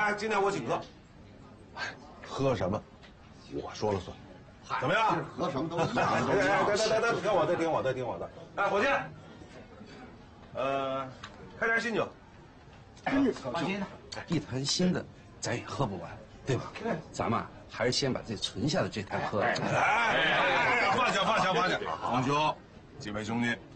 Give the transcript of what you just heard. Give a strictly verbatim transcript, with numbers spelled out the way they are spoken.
啊，今天我请客，喝什么，我说了算，怎么样？ 喝什么都一样。 哎，对对对对，听我的，听我的，听我的。哎，伙计，呃，开点新酒。 放心，一坛新的咱也喝不完，对吧？咱们还是先把这存下的这坛喝了。 哎哎哎，放下放下放下，红酒，几位兄弟